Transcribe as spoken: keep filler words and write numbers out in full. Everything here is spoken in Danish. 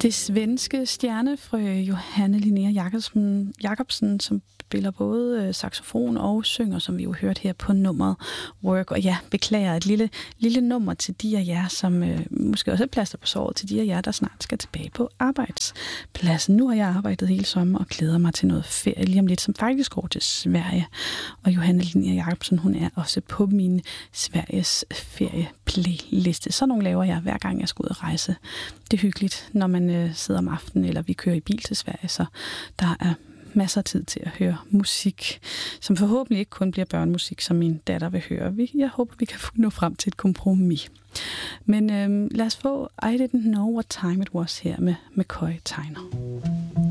Det svenske stjernefrø Johanne Linnea Jacobsen, Jacobsen, som spiller både saxofon og synger, som vi jo hørte her på nummeret Work. Og ja, beklager et lille, lille nummer til de af jer, som øh, måske også er plaster på såret, til de af jer, der snart skal tilbage på arbejdspladsen. Nu har jeg arbejdet hele sommer og glæder mig til noget ferie lige om lidt, som faktisk går til Sverige. Og Johanne Linnea Jacobsen, hun er også på min Sveriges ferieplayliste. Så nogle laver jeg hver gang jeg skal ud og rejse. Det er hyggeligt, når man øh, sidder om aftenen, eller vi kører i bil til Sverige, så der er masser af tid til at høre musik, som forhåbentlig ikke kun bliver børnemusik, som min datter vil høre. Jeg håber, vi kan nå frem til et kompromis. Men øhm, lad os få I Didn't Know What Time It Was her med McCoy Tyner.